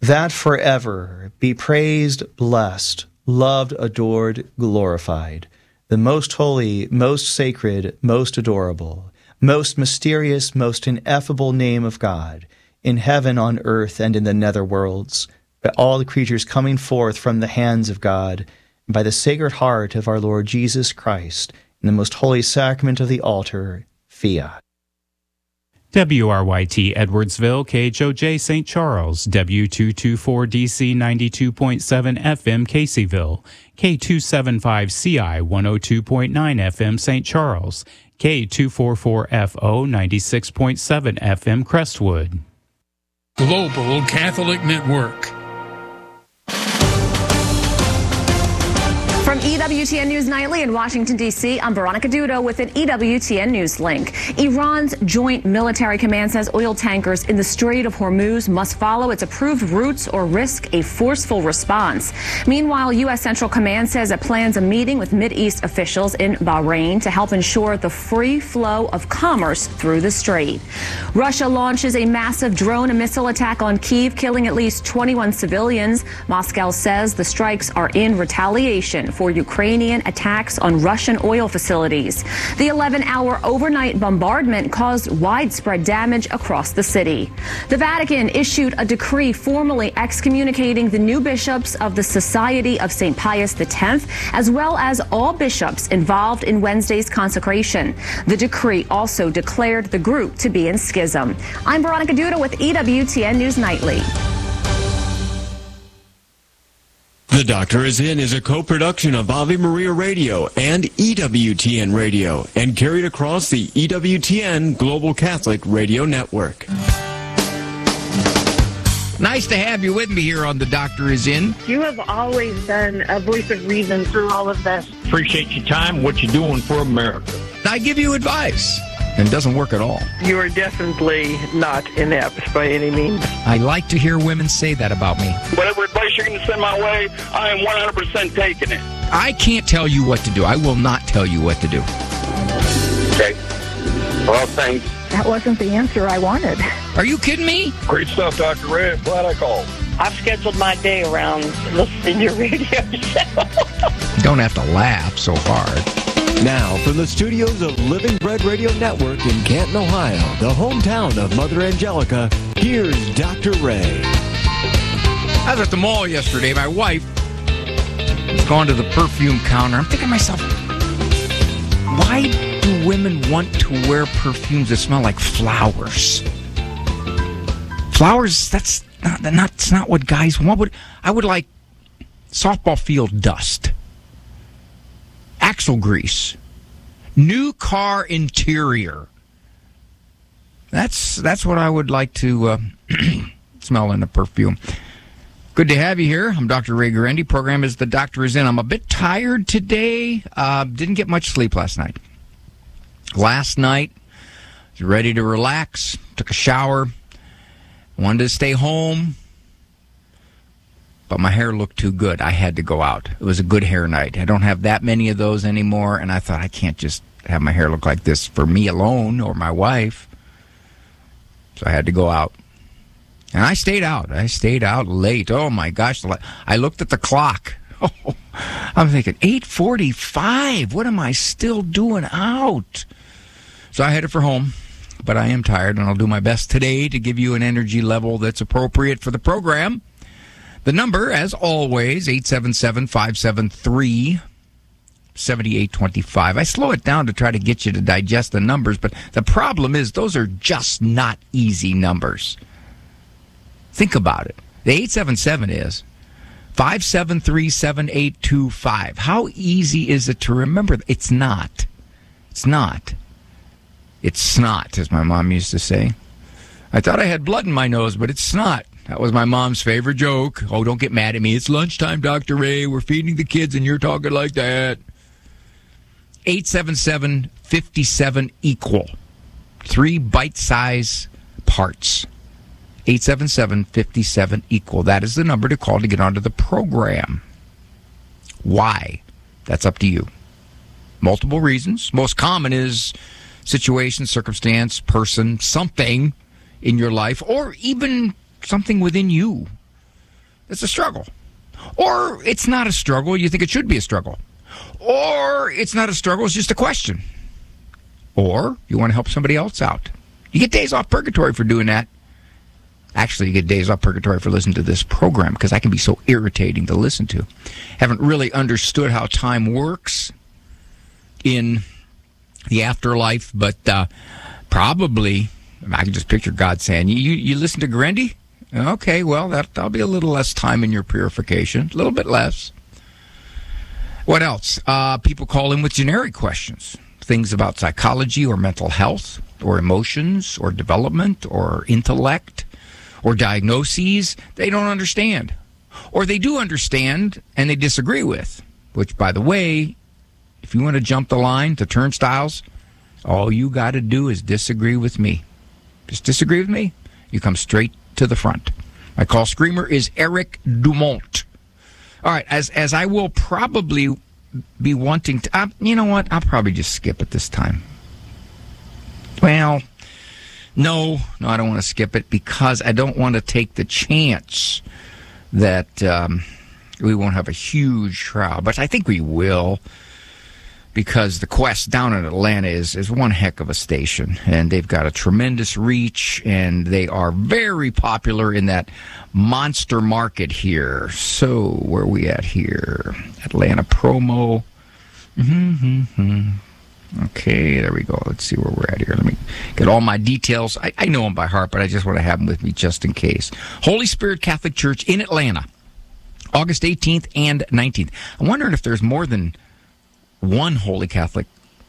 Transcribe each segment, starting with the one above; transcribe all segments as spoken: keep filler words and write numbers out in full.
that forever be praised, blessed, loved, adored, glorified, the most holy, most sacred, most adorable, most mysterious, most ineffable name of God, in heaven, on earth, and in the nether worlds, by all the creatures coming forth from the hands of God, and by the Sacred Heart of our Lord Jesus Christ, in the most holy sacrament of the altar, fiat. W R Y T Edwardsville, K H O J Saint Charles, W two twenty-four D C ninety-two point seven F M Caseyville, K two seventy-five C I one oh two point nine F M Saint Charles, K two forty-four F O ninety-six point seven F M Crestwood. Global Catholic Network. From E W T N News Nightly in Washington, D C, I'm Veronica Dudo with an E W T N News link. Iran's Joint Military Command says oil tankers in the Strait of Hormuz must follow its approved routes or risk a forceful response. Meanwhile, U S Central Command says it plans a meeting with Mideast officials in Bahrain to help ensure the free flow of commerce through the strait. Russia launches a massive drone and missile attack on Kyiv, killing at least twenty-one civilians. Moscow says the strikes are in retaliation for Ukrainian attacks on Russian oil facilities. The eleven-hour overnight bombardment caused widespread damage across the city. The Vatican issued a decree formally excommunicating the new bishops of the Society of Saint Pius the tenth, as well as all bishops involved in Wednesday's consecration. The decree also declared the group to be in schism. I'm Veronica Duda with E W T N News Nightly. The Doctor Is In is a co-production of Ave Maria Radio and E W T N Radio and carried across the E W T N Global Catholic Radio Network. Nice to have you with me here on The Doctor Is In. You have always been a voice of reason through all of this. Appreciate your time, what you're doing for America. I give you advice, and it doesn't work at all. You are definitely not inept by any means. I like to hear women say that about me. Whatever advice you're going to send my way, I am one hundred percent taking it. I can't tell you what to do. I will not tell you what to do. Okay. Well, thanks. That wasn't the answer I wanted. Are you kidding me? Great stuff, Doctor Ray. I'm glad I called. I've scheduled my day around listening to your radio show. Don't have to laugh so hard. Now, from the studios of Living Bread Radio Network in Canton, Ohio, the hometown of Mother Angelica, here's Doctor Ray. I was at the mall yesterday. My wife was going to the perfume counter. I'm thinking to myself, why do women want to wear perfumes that smell like flowers? Flowers, that's not, that's not what guys want. Would, I would like softball field dust, axle grease, new car interior. That's that's what I would like to uh, smell in a perfume. Good to have you here. I'm Doctor Ray Guarendi. Program is The Doctor Is In. I'm a bit tired today. Uh, didn't get much sleep last night. Last night, was ready to relax. Took a shower. Wanted to stay home. But my hair looked too good. I had to go out. It was a good hair night. I don't have that many of those anymore, and I thought I can't just have my hair look like this for me alone or my wife. So I had to go out. And I stayed out. I stayed out late. Oh, my gosh. I looked at the clock. Oh, I'm thinking, eight forty-five. What am I still doing out? So I headed for home. But I am tired, and I'll do my best today to give you an energy level that's appropriate for the program. The number, as always, eight seven seven, five seven three, seven eight two five. I slow it down to try to get you to digest the numbers, but the problem is those are just not easy numbers. Think about it. The eight seven seven is five seven three, seven eight two five. How easy is it to remember? It's not. It's not. It's snot, as my mom used to say. I thought I had blood in my nose, but it's snot. That was my mom's favorite joke. Oh, don't get mad at me. It's lunchtime, Doctor Ray. We're feeding the kids, and you're talking like that. eight seven seven, five seven, equal. Three bite-size parts. eight seven seven, five seven, equal. That is the number to call to get onto the program. Why? That's up to you. Multiple reasons. Most common is situation, circumstance, person, something in your life, or even something within you. It's a struggle. Or it's not a struggle. You think it should be a struggle. Or it's not a struggle. It's just a question. Or you want to help somebody else out. You get days off purgatory for doing that. Actually, you get days off purgatory for listening to this program because I can be so irritating to listen to. Haven't really understood how time works in the afterlife, but uh, probably, I can just picture God saying, you, you, you listen to Grendy? Okay, well, that, that'll be a little less time in your purification. A little bit less. What else? Uh, people call in with generic questions. Things about psychology or mental health or emotions or development or intellect or diagnoses they don't understand. Or they do understand and they disagree with. Which, by the way, if you want to jump the line to turnstiles, all you got to do is disagree with me. Just disagree with me. You come straight to the front. My call screamer is Eric Dumont. All right, as as I will probably be wanting to... Uh, you know what? I'll probably just skip it this time. Well, no, no, I don't want to skip it because I don't want to take the chance that um, we won't have a huge crowd. But I think we will, because the Quest down in Atlanta is, is one heck of a station, and they've got a tremendous reach, and they are very popular in that monster market here. So, where are we at here? Atlanta promo. Mm-hmm, mm-hmm. Okay, there we go. Let's see where we're at here. Let me get all my details. I, I know them by heart, but I just want to have them with me just in case. Holy Spirit Catholic Church in Atlanta, August eighteenth and nineteenth. I'm wondering if there's more than one Holy Catholic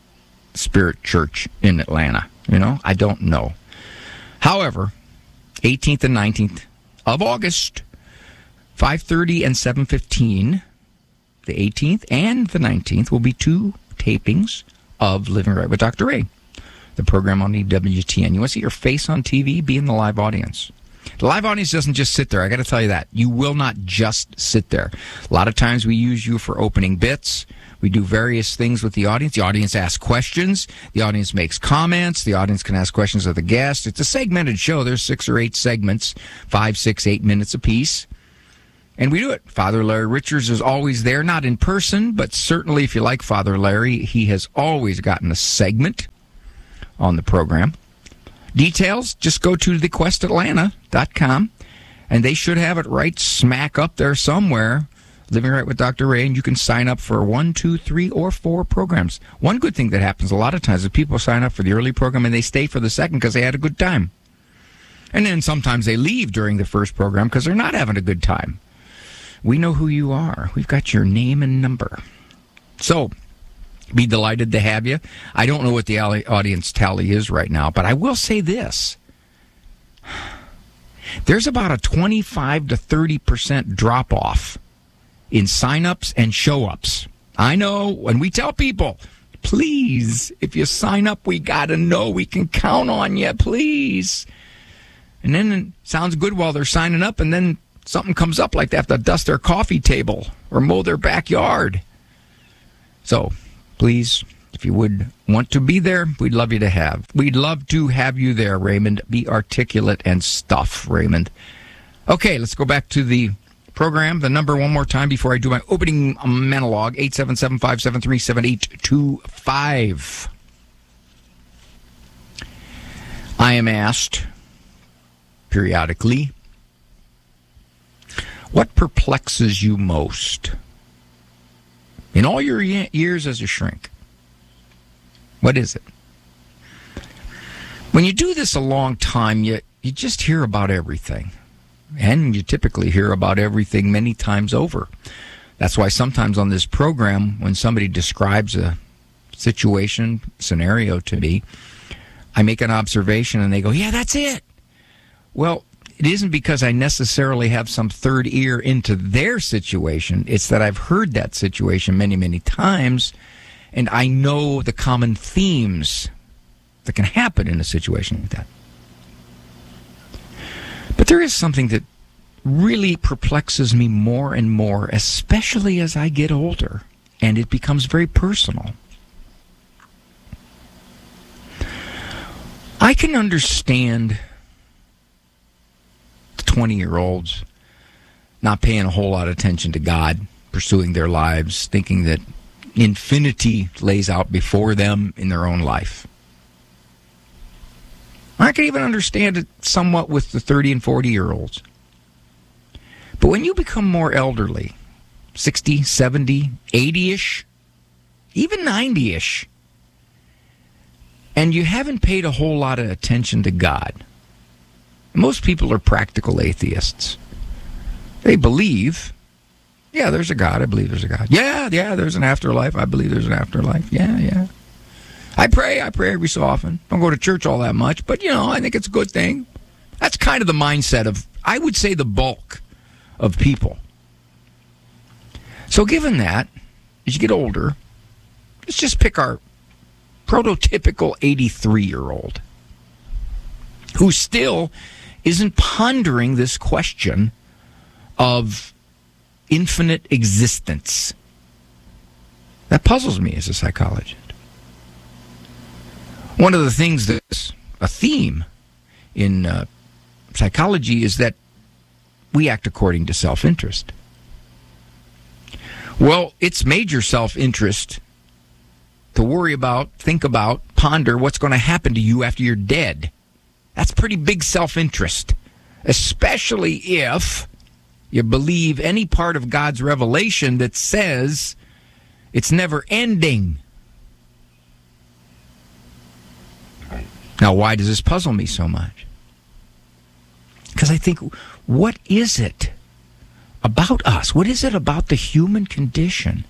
Spirit Church in Atlanta. You know, I don't know. However, eighteenth and nineteenth of August, five thirty and seven fifteen. The eighteenth and the nineteenth will be two tapings of Living Right with Doctor Ray, the program on E W T N. You want to see your face on T V? Be in the live audience. The live audience doesn't just sit there. I got to tell you that. You will not just sit there. A lot of times we use you for opening bits. We do various things with the audience. The audience asks questions. The audience makes comments. The audience can ask questions of the guest. It's a segmented show. There's six or eight segments, five, six, eight minutes apiece. And we do it. Father Larry Richards is always there, not in person, but certainly if you like Father Larry, he has always gotten a segment on the program. Details, just go to the quest atlanta dot com, and they should have it right smack up there somewhere, Living Right with Doctor Ray, and you can sign up for one, two, three, or four programs. One good thing that happens a lot of times is people sign up for the early program and they stay for the second because they had a good time. And then sometimes they leave during the first program because they're not having a good time. We know who you are. We've got your name and number. So, be delighted to have you. I don't know what the audience tally is right now, but I will say this. There's about a twenty-five to thirty percent drop-off in sign-ups and show-ups. I know, and we tell people, please, if you sign up, we got to know. We can count on you, please. And then it sounds good while they're signing up, and then something comes up like they have to dust their coffee table or mow their backyard. So, please, if you would want to be there, we'd love you to have. We'd love to have you there, Raymond. Be articulate and stuff, Raymond. Okay, let's go back to the program. The number one more time before I do my opening monologue, eight seven seven, five seven three, seven eight two five. I am asked periodically, what perplexes you most in all your years as a shrink? What is it? When you do this a long time, you, you just hear about everything. And you typically hear about everything many times over. That's why sometimes on this program, when somebody describes a situation, scenario to me, I make an observation and they go, yeah, that's it. Well, it isn't because I necessarily have some third ear into their situation. It's that I've heard that situation many, many times, and I know the common themes that can happen in a situation like that. But there is something that really perplexes me more and more, especially as I get older, and it becomes very personal. I can understand twenty-year-olds not paying a whole lot of attention to God, pursuing their lives, thinking that infinity lays out before them in their own life. I can even understand it somewhat with the thirty and forty-year-olds. But when you become more elderly, sixty, seventy, eighty-ish, even ninety-ish, and you haven't paid a whole lot of attention to God, most people are practical atheists. They believe, yeah, there's a God. I believe there's a God. Yeah, yeah, there's an afterlife. I believe there's an afterlife. Yeah, yeah. I pray. I pray every so often. Don't go to church all that much, but, you know, I think it's a good thing. That's kind of the mindset of, I would say, the bulk of people. So given that, as you get older, let's just pick our prototypical eighty-three-year-old who still isn't pondering this question of infinite existence. That puzzles me as a psychologist. One of the things that's a theme in uh, psychology is that we act according to self-interest. Well, it's major self-interest to worry about, think about, ponder what's going to happen to you after you're dead. That's pretty big self-interest, especially if you believe any part of God's revelation that says it's never ending. Now, why does this puzzle me so much? Because I think, what is it about us? What is it about the human condition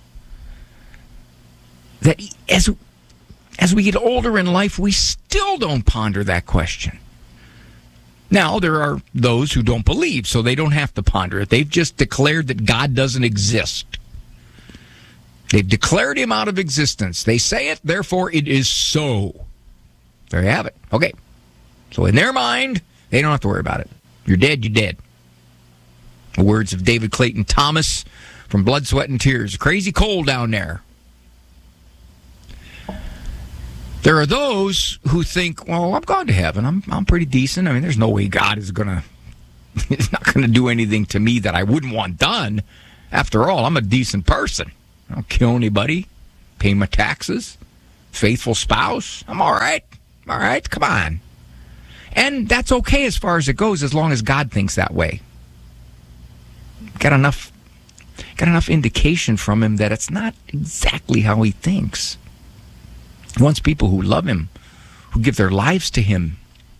that as, as we get older in life, we still don't ponder that question? Now, there are those who don't believe, so they don't have to ponder it. They've just declared that God doesn't exist. They've declared him out of existence. They say it, therefore it is so. There you have it. Okay. So in their mind, they don't have to worry about it. You're dead, you're dead. The words of David Clayton Thomas from Blood, Sweat, and Tears. Crazy cold down there. There are those who think, well, I'm going to heaven. I'm I'm pretty decent. I mean, there's no way God is going to, he's not going to do anything to me that I wouldn't want done. After all, I'm a decent person. I don't kill anybody. Pay my taxes. Faithful spouse. I'm all right. All right, come on. And that's okay as far as it goes, as long as God thinks that way. Got enough, got enough indication from him that it's not exactly how he thinks. He wants people who love him, who give their lives to him.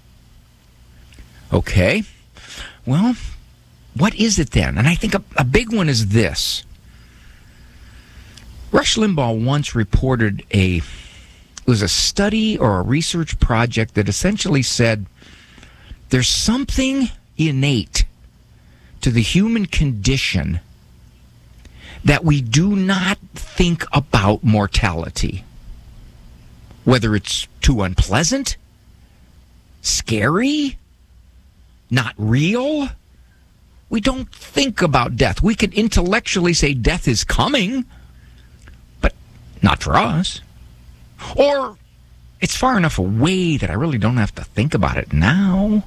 Okay, well, what is it then? And I think a, a big one is this. Rush Limbaugh once reported a, it was a study or a research project that essentially said there's something innate to the human condition that we do not think about mortality. Whether it's too unpleasant, scary, not real, we don't think about death. We can intellectually say death is coming, but not for us. Or it's far enough away that I really don't have to think about it now.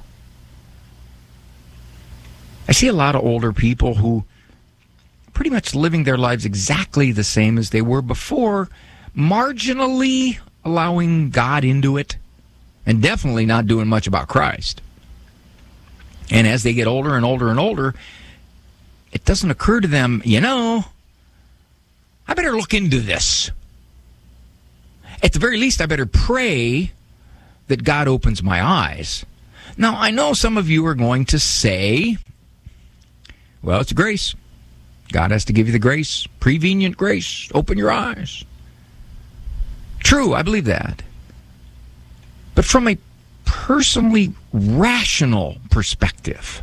I see a lot of older people who pretty much living their lives exactly the same as they were before, marginally allowing God into it, and definitely not doing much about Christ. And as they get older and older and older, it doesn't occur to them, you know, I better look into this. At the very least, I better pray that God opens my eyes. Now, I know some of you are going to say, well, it's grace. God has to give you the grace, prevenient grace. Open your eyes. True, I believe that. But from a personally rational perspective,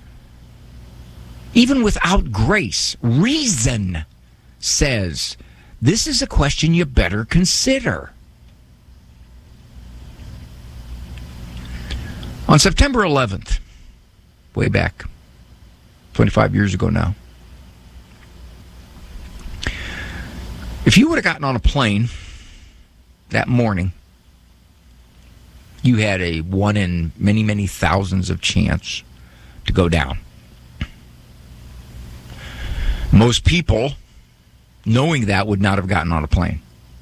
even without grace, reason says this is a question you better consider. On September eleventh, way back, twenty-five years ago now, if you would have gotten on a plane that morning, you had a one in many, many thousands of chance to go down. Most people, knowing that, would not have gotten on a plane.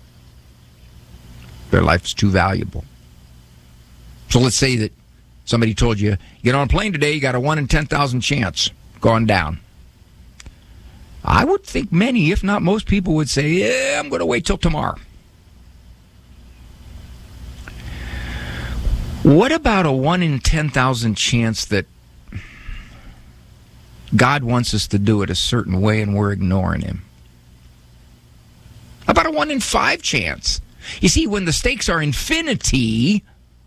Their life is too valuable. So let's say that somebody told you, get on a plane today, you got a one in ten thousand chance going down. I would think many, if not most people, would say, yeah, I'm going to wait till tomorrow. What about a one in ten thousand chance that God wants us to do it a certain way and we're ignoring him? How about a one in five chance? You see, when the stakes are infinity,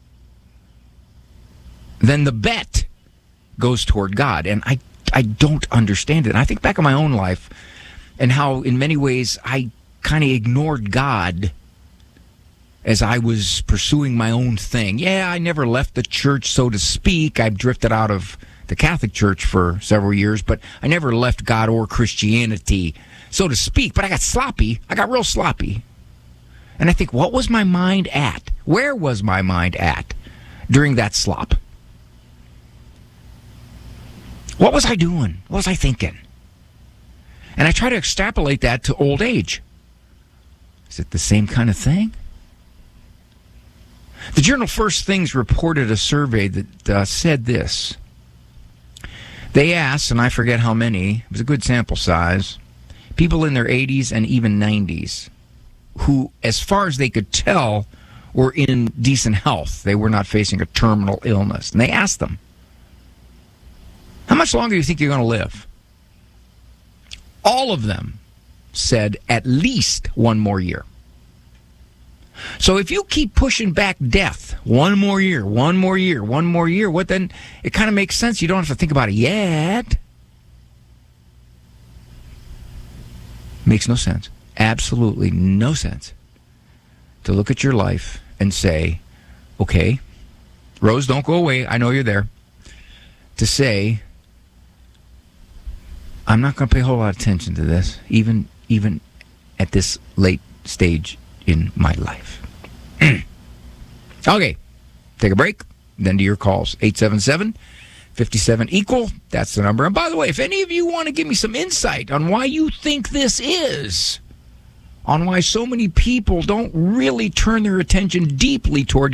then the bet goes toward God. And I, I don't understand it. And I think back on my own life and how in many ways I kind of ignored God as I was pursuing my own thing. Yeah, I never left the church, so to speak. I drifted out of the Catholic Church for several years, but I never left God or Christianity, so to speak. But I got sloppy. I got real sloppy. And I think, what was my mind at? Where was my mind at during that slop? What was I doing? What was I thinking? And I try to extrapolate that to old age. Is it the same kind of thing? The journal First Things reported a survey that uh, said this. They asked, and I forget how many, it was a good sample size, people in their eighties and even nineties who, as far as they could tell, were in decent health. They were not facing a terminal illness. And they asked them, how much longer do you think you're going to live? All of them said at least one more year. So if you keep pushing back death, one more year, one more year, one more year, what then? It kind of makes sense. You don't have to think about it yet. Makes no sense. Absolutely no sense to look at your life and say, okay, Rose, don't go away. I know you're there. To say, I'm not going to pay a whole lot of attention to this, even even at this late stage in my life. Okay, take a break, then to your calls. eight seven seven, five seven, equal. That's the number. And by the way, if any of you want to give me some insight on why you think this is, on why so many people don't really turn their attention deeply toward